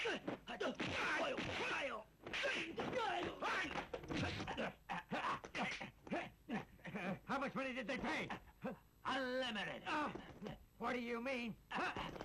How much money did they pay? Unlimited. What do you mean?